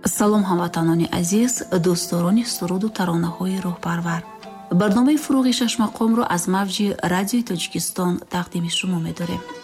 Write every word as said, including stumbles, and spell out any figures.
салом ҳамватанони азиз, дӯстдорони суруду таронаҳои рӯҳпарвар. барномаи фурӯғи шашмақомро аз мавҷи радиои Тоҷикистон тақдими шумо медорем.